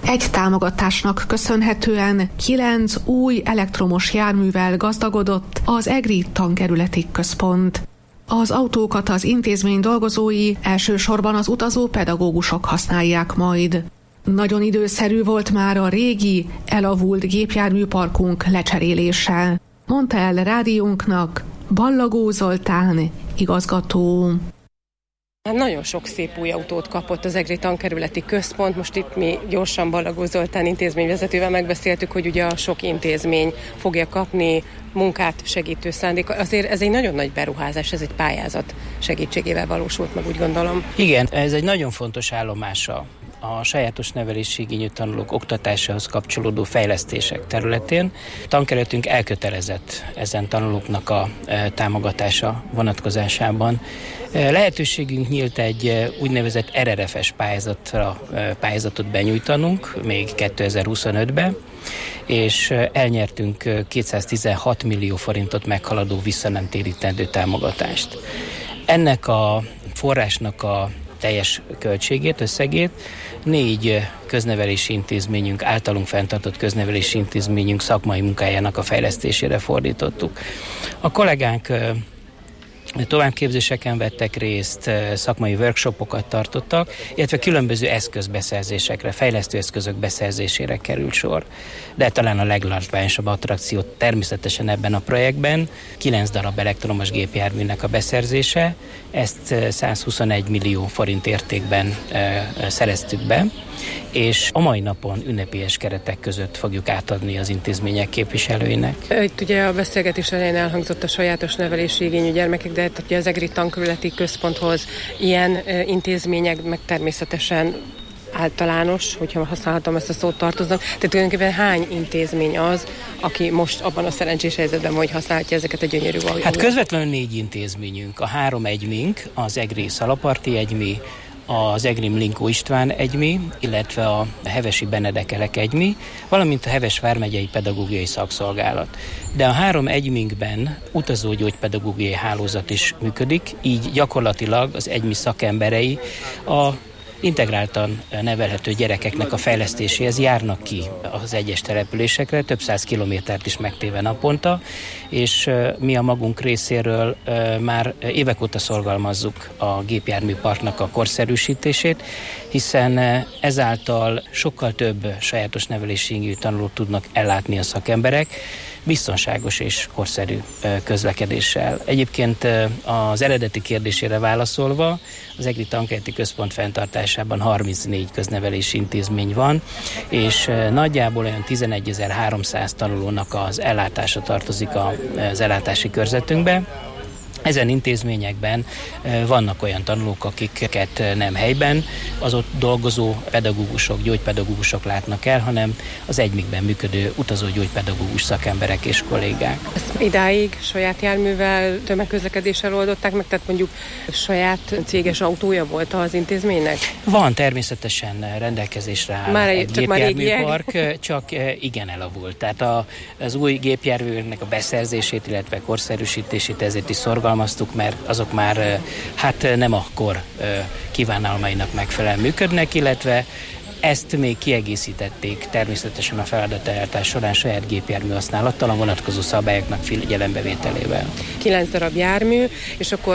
Egy támogatásnak köszönhetően 9 új elektromos járművel gazdagodott az EGRI Tankerületi Központ. Az autókat az intézmény dolgozói, elsősorban az utazó pedagógusok használják majd. Nagyon időszerű volt már a régi, elavult gépjárműparkunk lecserélése, mondta el rádiónknak Ballagó Zoltán igazgató. Nagyon sok szép új autót kapott az EGRI Tankerületi Központ. Most itt mi gyorsan Ballagó Zoltán intézményvezetővel megbeszéltük, hogy ugye a sok intézmény fogja kapni munkát segítő szándék. Azért ez egy nagyon nagy beruházás, ez egy pályázat segítségével valósult meg, úgy gondolom. Igen, ez egy nagyon fontos állomása a sajátos nevelési igényű tanulók oktatásához kapcsolódó fejlesztések területén. Tankerületünk elkötelezett ezen tanulóknak a támogatása vonatkozásában. Lehetőségünk nyílt egy úgynevezett RRF-es pályázatot benyújtanunk még 2025-ben, és elnyertünk 216 millió forintot meghaladó visszanemtérítendő támogatást. Ennek a forrásnak a teljes költségét, összegét 4 köznevelési intézményünk, általunk fenntartott köznevelési intézményünk szakmai munkájának a fejlesztésére fordítottuk. A kollégánk továbbképzéseken vettek részt, szakmai workshopokat tartottak, illetve különböző eszközbeszerzésekre, fejlesztő eszközök beszerzésére került sor. De talán a leglátványosabb attrakció természetesen ebben a projektben 9 darab elektromos gépjárműnek a beszerzése, ezt 121 millió forint értékben szereztük be, és a mai napon ünnepélyes keretek között fogjuk átadni az intézmények képviselőinek. Itt ugye a beszélgetés elején elhangzott a sajátos nevelési igényű gyermekek, de ugye az EGRI Tankerületi Központhoz ilyen intézmények meg természetesen általános, hogyha használhatom ezt a szót, tartoznak. Tehát tulajdonképpen hány intézmény az, aki most abban a szerencsés helyzetben, hogy használhatja ezeket a gyönyörű autókat? Hát közvetlenül 4 intézményünk. A 3 egymink, az EGRI Szalaparti egymi, az EGRI Mlinkó István egymi, illetve a Hevesi Benedekelek egymi, valamint a Heves vármegyei pedagógiai szakszolgálat. De a 3 egyminkben utazógyógypedagógiai hálózat is működik, így gyakorlatilag az egymi szakemberei a integráltan nevelhető gyerekeknek a fejlesztéséhez járnak ki az egyes településekre, több 100 kilométert is megtéve naponta, és mi a magunk részéről már évek óta szorgalmazzuk a gépjárműparknak a korszerűsítését, hiszen ezáltal sokkal több sajátos nevelési igényű tanulót tudnak ellátni a szakemberek, biztonságos és korszerű közlekedéssel. Egyébként az eredeti kérdésére válaszolva, az EGRI Tankerületi Központ fenntartásában 34 köznevelési intézmény van, és nagyjából olyan 11.300 tanulónak az ellátása tartozik az ellátási körzetünkbe. Ezen intézményekben vannak olyan tanulók, akiket nem helyben az ott dolgozó pedagógusok, gyógypedagógusok látnak el, hanem az egymikben működő utazó gyógypedagógus szakemberek és kollégák. Ezt idáig saját járművel, tömegközlekedéssel oldották meg, tehát mondjuk saját céges autója volt az intézménynek? Van, természetesen rendelkezésre áll egy gépjárműpark, csak igen elavult. Tehát az új gépjárműnek a beszerzését, illetve korszerűsítését ezért is szorgalmaztuk, mert azok már nem a kor kívánalmainak megfelelően működnek, illetve ezt még kiegészítették természetesen a feladateljártás során saját gépjármű használattal, a vonatkozó szabályoknak figyelembevételével. 9 darab jármű, és akkor